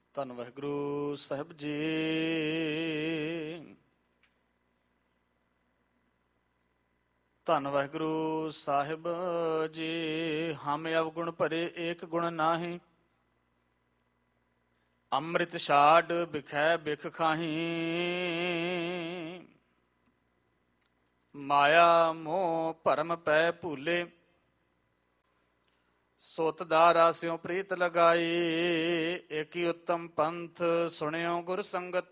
ਧੰਨ ਵਾਹਿਗੁਰੂ ਸਾਹਿਬ ਜੀ। ਧੰਨ ਵਾਹਿਗੁਰੂ ਸਾਹਿਬ ਜੀ। ਹਮ ਅਵਗੁਣ ਭਰੇ ਏਕ ਗੁਣ ਨਾਹੀਂ, ਅੰਮ੍ਰਿਤ ਛਾਡ ਬਿਖੈ ਬਿਖ ਖਾਹੀ। ਮਾਇਆ ਮੋਹ ਭਰਮ ਪੈ ਭੂਲੇ, ਸੁਤ ਦਾ ਰਾਸਿਓ ਪ੍ਰੀਤ ਲਗਾਈ। ਏਕੀ ਉੱਤਮ ਪੰਥ ਸੁਣਿਓ ਗੁਰ ਸੰਗਤ,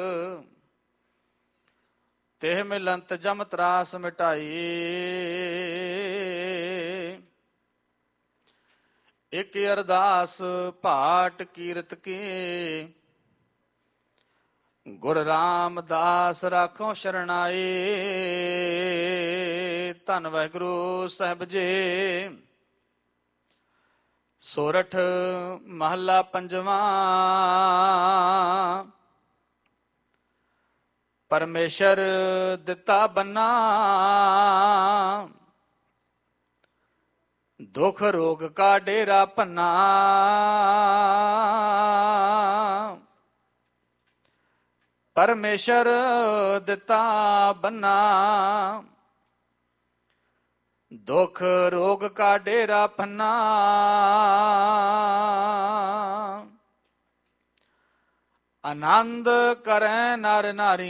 ਤਿਹ ਮਿਲੰਤ ਜਮ ਤਰਾਸ ਮਿਟਾਈ। ਇਕ ਅਰਦਾਸ ਭਾਟ ਕੀਰਤ ਕੀ, ਗੁਰ ਰਾਮਦਾਸ ਰਾਖੋ ਸ਼ਰਣਾਈ। ਧੰਨ ਵਾਹਿਗੁਰੂ ਸਾਹਿਬ ਜੀ। ਸੋਰਠ ਮਹੱਲਾ ਪੰਜਵਾਂ। ਪਰਮੇਸ਼ਰ ਦਿੱਤਾ ਬੰਨਾ, ਦੁਖ ਰੋਗ ਕਾ ਡੇਰਾ ਭੰਨਾ। ਪਰਮੇਸ਼ਰ ਦਿੱਤਾ ਬੰਨਾ, ਦੁਖ ਰੋਗ ਕਾ ਡੇਰਾ ਭੰਨਾ। ਆਨੰਦ ਕਰੈ ਨਰ ਨਾਰੀ,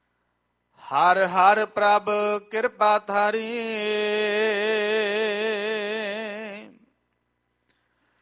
ਹਰ ਹਰ ਪ੍ਰਭ ਕਿਰਪਾ ਧਾਰੀ।